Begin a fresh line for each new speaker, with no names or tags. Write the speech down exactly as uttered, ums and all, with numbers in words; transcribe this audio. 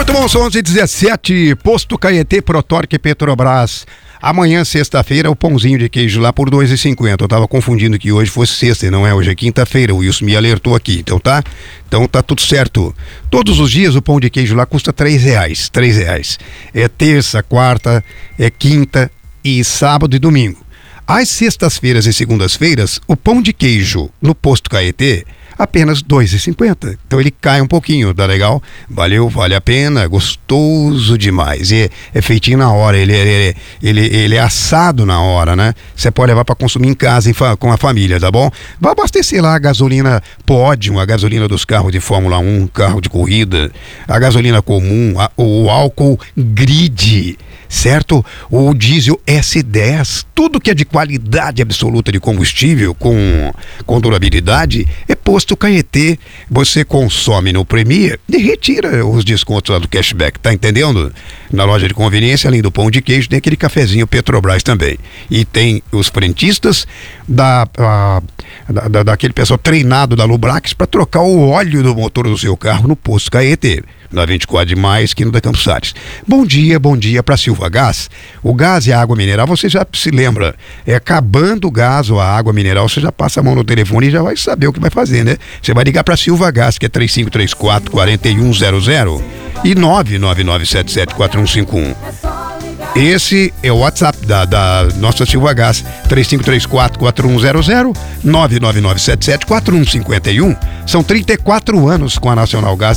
Muito bom, são onze e dezessete, Posto Caetê, Protorque, Petrobras. Amanhã, sexta-feira, o pãozinho de queijo lá por dois reais e cinquenta centavos. Eu tava confundindo que hoje fosse sexta e não é, hoje é quinta-feira. O Wilson me alertou aqui, então tá? Então tá tudo certo. Todos os dias o pão de queijo lá custa três reais, três reais. É terça, quarta, é quinta e sábado e domingo. Às sextas-feiras e segundas-feiras, o pão de queijo no Posto Caetê, apenas dois reais e cinquenta centavos. Então ele cai um pouquinho, tá legal? Valeu, vale a pena, gostoso demais. E é, é feitinho na hora, ele, ele, ele, ele é assado na hora, né? Você pode levar para consumir em casa em fa- com a família, tá bom? Vai abastecer lá a gasolina Podium, a gasolina dos carros de Fórmula um, carro de corrida, a gasolina comum, a, o álcool Grid, certo? O diesel S dez, tudo que é de qualidade absoluta de combustível, com, com durabilidade, é Posto Caetê. Você consome no Premier e retira os descontos lá do cashback, tá entendendo? Na loja de conveniência, além do pão de queijo, tem aquele cafezinho Petrobras também. E tem os frentistas da, a, da, da, daquele pessoal treinado da Lubrax para trocar o óleo do motor do seu carro no Posto Caetê, na vinte e quatro de maio, esquina da Campos Salles. Bom dia, bom dia para Silva Gás. O gás e a água mineral, você já se lembra, é acabando o gás ou a água mineral, você já passa a mão no telefone e já vai saber o que vai fazer, né? Você vai ligar para Silva Gás, que é três cinco três quatro, quatro um zero zero e nove nove nove sete sete quatro um cinco um. Esse é o WhatsApp da, da nossa Silva Gás, três cinco três quatro, quatro um zero zero, nove nove nove sete sete quatro um cinco um. São trinta e quatro anos com a Nacional Gás.